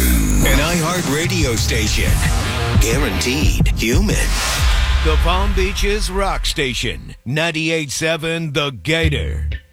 An iHeart radio station. Guaranteed human. The Palm Beaches Rock Station. 98.7 The Gator.